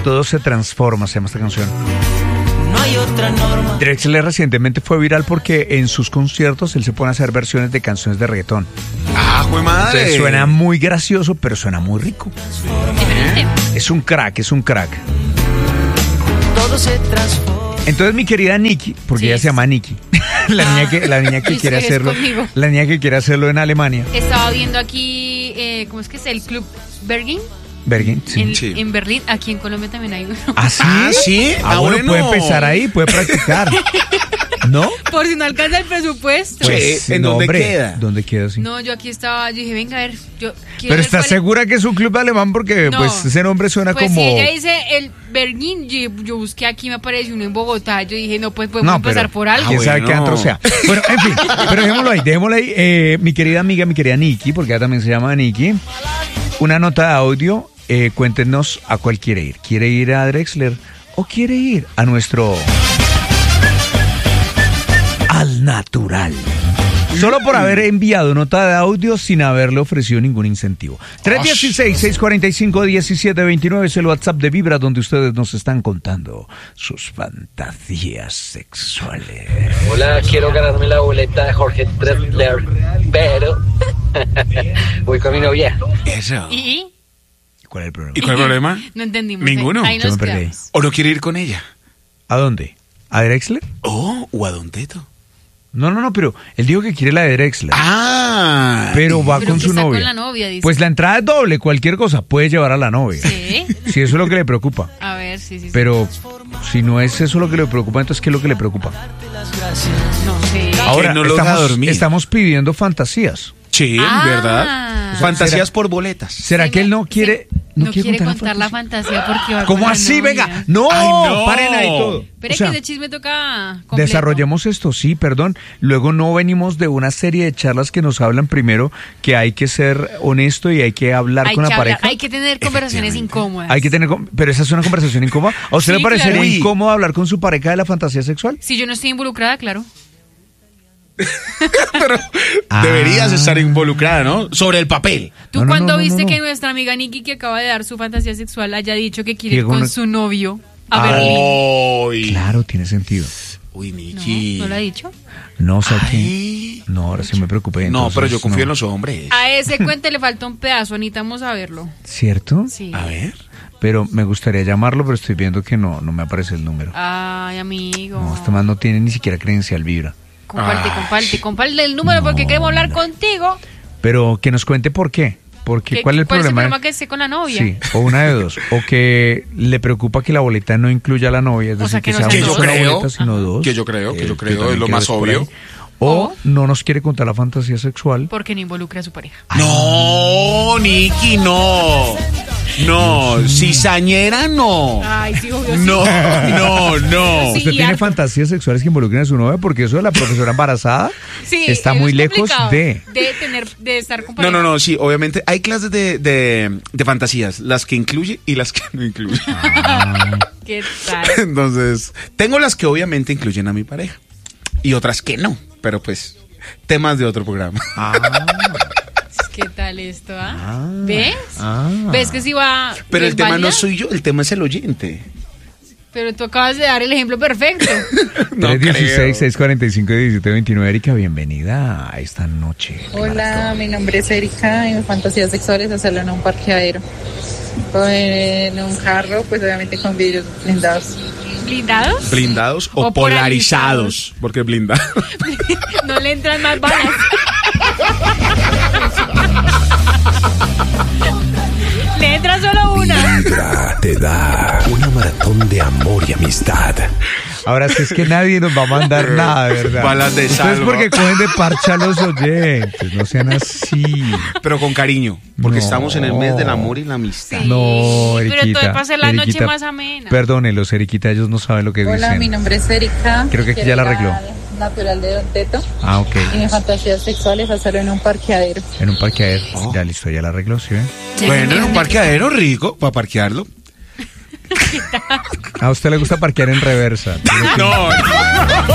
Todo se transforma, se llama esta canción. No hay otra norma. Drexler recientemente fue viral porque en sus conciertos él se pone a hacer versiones de canciones de reggaetón. ¡Ah, jue madre! Entonces suena muy gracioso, pero suena muy rico. Es un crack, es un crack. Todo se transforma. Entonces mi querida Nikki, porque ella se llama Nikki, la niña que quiere hacerlo, la niña que quiere hacerlo en Alemania. Estaba viendo aquí, ¿cómo es que es? El Club Bergin. Bergin, sí. En Berlín, aquí en Colombia también hay uno. ¿Ah, sí? ¿Ah, sí? Bueno, puede empezar ahí, puede practicar. ¿No? Por si no alcanza el presupuesto. Pues, ¿en dónde queda? ¿Dónde queda? Sí. No, yo aquí estaba, yo dije, venga, a ver, yo quiero Pero ver ¿estás segura que es un club alemán? Porque No. pues ese nombre suena pues como... si ella dice el Bergin, yo busqué aquí, me apareció uno en Bogotá, yo dije, no, pues podemos empezar por algo. ¿Quién sabe qué antro sea? Bueno, en fin, pero dejémoslo ahí. Mi querida amiga, mi querida Nikki, porque ella también se llama Nikki, una nota de audio, cuéntenos a cuál quiere ir. ¿Quiere ir a Drexler o quiere ir a nuestro... Al Natural? Solo por haber enviado nota de audio sin haberle ofrecido ningún incentivo. 316-645-1729 es el WhatsApp de Vibra, donde ustedes nos están contando sus fantasías sexuales. Hola, quiero ganarme la boleta de Jorge Drexler, pero voy con mi novia. Eso. ¿Y? ¿Cuál es el problema? ¿Y cuál es el problema? No entendimos. Ninguno. Ahí Yo nos me perdí. quedamos. ¿O no quiere ir con ella? ¿A dónde? ¿A Drexler? ¿O a Don Teto? No, pero él dijo que quiere la de Drexler. Ah. Pero va Pero con que su está novia. con la novia, dice. Pues la entrada es doble, cualquier cosa puede llevar a la novia. Sí. Si eso es lo que le preocupa. A ver, sí. Pero si no es eso lo que le preocupa, entonces ¿qué es lo que le preocupa? No sé. Ahora no logra dormir. estamos pidiendo fantasías. Sí, Ah. ¿verdad? Fantasías por boletas. ¿Será que él no quiere No quiere contar la fantasía porque va ¿Cómo con la así? novia. Venga, no, Ay, no. paren ahí todo. Pero O sea, que ese chisme toca completo. desarrollemos esto, sí, perdón. Luego no venimos de una serie de charlas que nos hablan primero que hay que ser honesto y hay que hablar con la pareja. Hay que tener conversaciones incómodas. Hay que tener, pero esa es una conversación incómoda. ¿A usted Sí, le parecería claro. incómodo hablar con su pareja de la fantasía sexual? Si yo no estoy involucrada, claro. Pero deberías estar involucrada, ¿no? Sobre el papel. ¿Tú No, cuándo no, viste no. que nuestra amiga Nikki, que acaba de dar su fantasía sexual, haya dicho que quiere ir Llegó con una- su novio a Berlín? Ay. Claro, tiene sentido. Uy, ¿No? Miki. ¿No lo ha dicho? No, o sea, que- Ay. no, ahora sí me preocupé. No, entonces, pero yo confío en no. los hombres. A ese cuente le falta un pedazo, necesitamos saberlo. ¿Cierto? Sí. A ver. Pero me gustaría llamarlo, pero estoy viendo que no me aparece el número. Ay, amigo. No, este man no tiene ni siquiera credencial Vibra. Comparte el número porque queremos hablar contigo. Pero que nos cuente por qué. Porque, ¿cuál es el problema? Que esté con la novia? Sí, o una de dos. O que le preocupa que la boleta no incluya a la novia. Es O sea, decir, que no sea sea una dos. sola Que yo boleta, sino dos. Que yo creo, también es lo creo más por obvio. ahí. O no nos quiere contar la fantasía sexual. Porque no involucra a su pareja. No, Niki, no. No, cizañera no. Ay, sí, obvio. No. Sí, ¿Usted tiene harto. fantasías sexuales que involucren a su novia? Porque eso de la profesora embarazada Sí, está es muy lejos complicado de... de estar con pareja. No, sí, obviamente hay clases de fantasías, las que incluye y las que no incluye. ¿Qué tal? Entonces, tengo las que obviamente incluyen a mi pareja y otras que no, pero pues, temas de otro programa. ¿Qué tal esto, ¿Ves? Ah. ¿Ves que si va... Pero es el tema válida? no soy yo, el tema es el oyente. Pero tú acabas de dar el ejemplo perfecto. No 316-645-1729. Erika, bienvenida a esta noche. Hola, mi nombre es Erika y mi fantasía sexual es hacerlo en un parqueadero. O en un carro, pues obviamente con vidrios blindados. ¿Blindados? Blindados o O polarizados, porque blindado. No le entran más balas. Le entra solo una. Vibra te da una maratón de amor y amistad. Ahora sí es que nadie nos va a mandar nada, ¿verdad? Balas de Ustedes salva. porque cogen de parcha a los oyentes, no sean así. Pero con cariño, porque No. estamos en el mes del amor y la amistad. Sí. No, Pero Eriquita. todo es para hacer la noche Eriquita, más amena. Perdónelos, Eriquita, ellos no saben lo que Hola, dicen. mi nombre es Erika. Creo que aquí Quiero ya la ir arregló. al Natural de Don Teto. Ah, ok. Y mi fantasía sexual es hacerlo en un parqueadero. En un parqueadero. Ya listo, ya la arregló, ¿sí ven? Bueno, en un parqueadero rico, para parquearlo. A usted le gusta parquear en reversa. No.